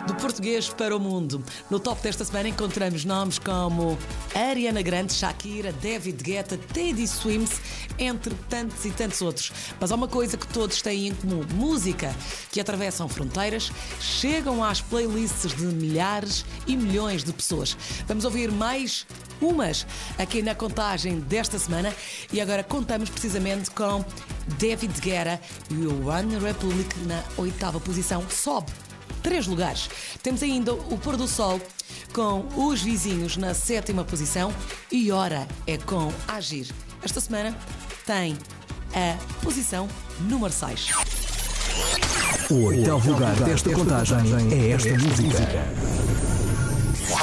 Do português para o mundo. No top desta semana encontramos nomes como Ariana Grande, Shakira, David Guetta, Teddy Swims, entre tantos e tantos outros. Mas há uma coisa que todos têm em comum: música, que atravessam fronteiras, chegam às playlists de milhares e milhões de pessoas. Vamos ouvir mais umas aqui na contagem desta semana e agora contamos precisamente com David Guetta e o One Republic na 8ª posição. Sobe 3 lugares. Temos ainda o Pôr do Sol com Os Vizinhos na 7ª posição e Hora é com Agir. Esta semana tem a posição número 6. O 8º lugar desta contagem é esta música.